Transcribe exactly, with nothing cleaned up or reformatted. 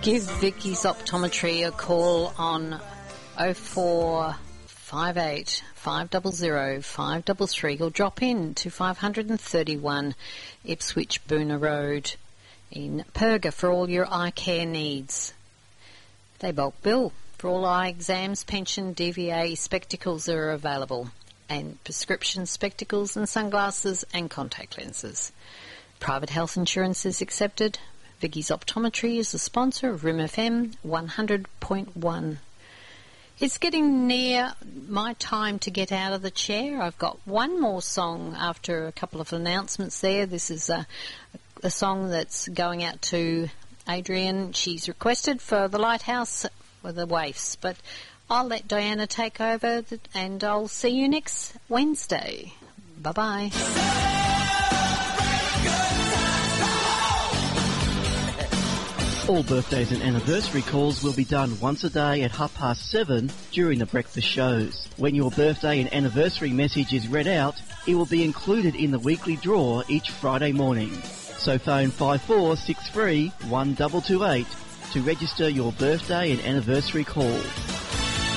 Give Vicky's Optometry a call on oh four five eight, five zero zero, five three three or drop in to five thirty-one Ipswich Boona Road in Perga for all your eye care needs. They bulk bill. For all eye exams, pension, D V A, spectacles are available, and prescription spectacles and sunglasses and contact lenses. Private health insurance is accepted. Vicky's Optometry is the sponsor of R I M F M one hundred point one. It's getting near my time to get out of the chair. I've got one more song after a couple of announcements there. This is a, a song that's going out to Adrian. She's requested for the Lighthouse for the waifs, but I'll let Diana take over and I'll see you next Wednesday. Bye-bye. All birthdays and anniversary calls will be done once a day at half past seven during the breakfast shows. When your birthday and anniversary message is read out, it will be included in the weekly draw each Friday morning. So phone five four six three, one two two eight to register your birthday and anniversary call.